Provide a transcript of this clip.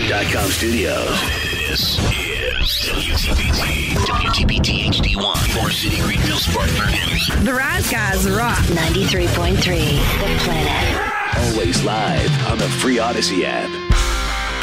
WTBT.com studios. This is WTBT HD1, Moore City, Greenville, Spartanburg. The Rise Guys rock. 93.3, The Planet. Always live on the free Odyssey app.